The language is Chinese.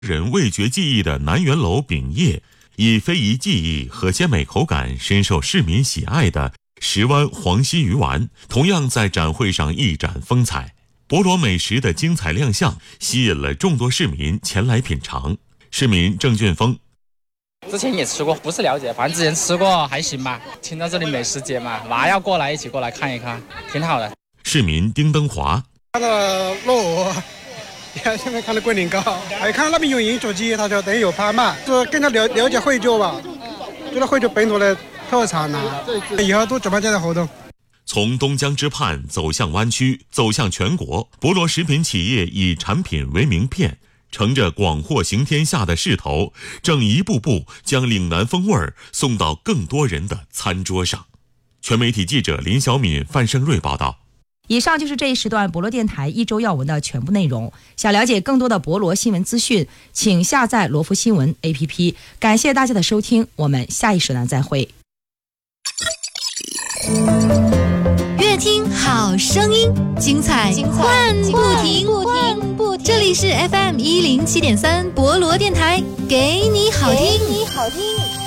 人味觉记忆的南园楼饼业，以非遗技艺和鲜美口感深受市民喜爱的石湾黄溪鱼丸，同样在展会上一展风采。博罗美食的精彩亮相，吸引了众多市民前来品尝。市民郑俊峰： 之前也吃过，不是了解，反正之前吃过还行吧。听到这里美食节嘛，娃要过来一起过来看一看，挺好的。 市民丁登华： 看到肉，现在看到龟苓膏，还看到那边有饮酒机，他说等于有拍卖，说更加了解惠州吧，觉得惠州本土的特产呐，以后多举办这样的活动。 从东江之畔走向湾区，走向全国，博罗食品企业以产品为名片，乘着广货行天下的势头，正一步步将岭南风味送到更多人的餐桌上。全媒体记者林小敏、范胜瑞报道。 以上就是这一时段博罗电台一周要闻的全部内容。想了解更多的博罗新闻资讯，请下载罗福新闻 APP。感谢大家的收听，我们下一时段再会。 乐听好声音，精彩换不停。这里是 FM107.3博罗电台，给你好听。